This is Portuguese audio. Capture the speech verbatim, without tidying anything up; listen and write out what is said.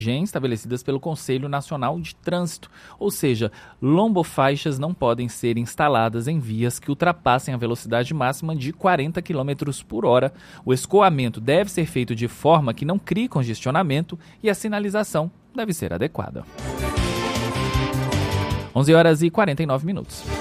estabelecidas pelo Conselho Nacional de Trânsito, ou seja, lombofaixas não podem ser instaladas em vias que ultrapassem a velocidade máxima de quarenta quilômetros por hora. O escoamento deve ser feito de forma que não crie congestionamento e a sinalização deve ser adequada. onze horas e quarenta e nove minutos.